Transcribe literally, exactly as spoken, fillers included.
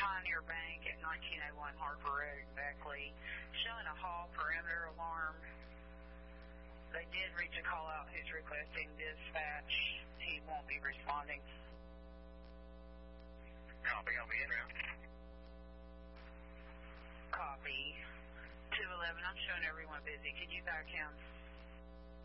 Pioneer Bank at nineteen oh one Harper Road, Beckley, showing a hall perimeter alarm. They did reach a call out who's requesting dispatch. He won't be responding. Copy, I'll be in route. Copy. two eleven, I'm showing everyone busy. Could you back him?